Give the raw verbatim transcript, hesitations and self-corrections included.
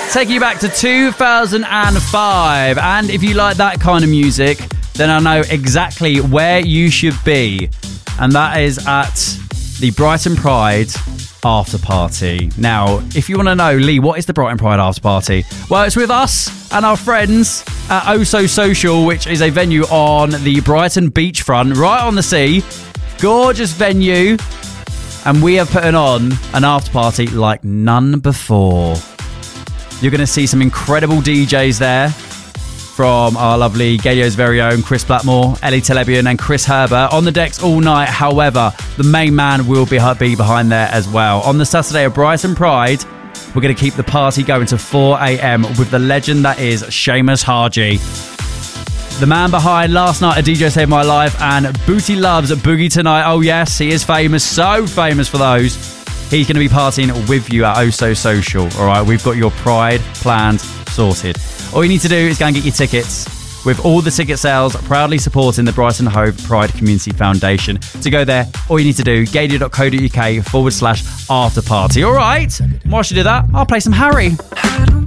taking you back to two thousand five. And if you like that kind of music, then I know exactly where you should be. And that is at the Brighton Pride after party. Now, if you want to know, Lee, what is the Brighton Pride after party? Well, it's with us and our friends at Oh So Social, which is a venue on the Brighton beachfront, right on the sea. Gorgeous venue. And we are putting on an after party like none before. You're going to see some incredible D Js there from our lovely Gadio's very own Chris Blackmore, Ellie Telebian and Chris Herbert on the decks all night. However, the main man will be, be behind there as well. On the Saturday of Brighton Pride, we're going to keep the party going to four a.m. with the legend that is Seamus Haji. The man behind Last Night a D J Saved My Life and Booty Loves Boogie Tonight. Oh yes, he is famous, so famous for those. He's going to be partying with you at Oh So Social. All right, we've got your Pride planned, sorted. All you need to do is go and get your tickets with all the ticket sales proudly supporting the Brighton Hove Pride Community Foundation. To go there, all you need to do, gadio.co.uk forward slash after party. All right, whilst you do that, I'll play some Harry. I don't